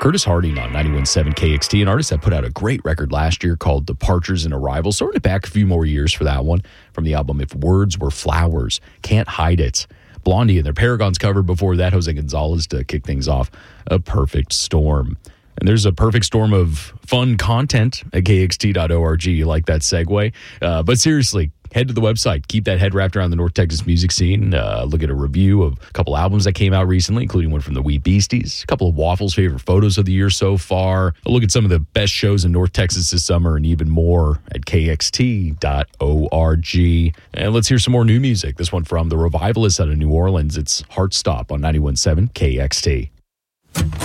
Curtis Harding on 91.7 KXT, an artist that put out a great record last year called Departures and Arrivals. So we're going back a few more years for that one from the album If Words Were Flowers, Can't Hide It. Blondie and their Paragons cover before that, Jose Gonzalez to kick things off, A Perfect Storm. And there's a perfect storm of fun content at kxt.org. You like that segue? But seriously, head to the website. Keep that head wrapped around the North Texas music scene. Look at a review of a couple albums that came out recently, including one from the Wee Beasties, a couple of Waffles' favorite photos of the year so far. A look at some of the best shows in North Texas this summer and even more at kxt.org. And let's hear some more new music. This one from the Revivalists out of New Orleans. It's Heartstop on 91.7 KXT.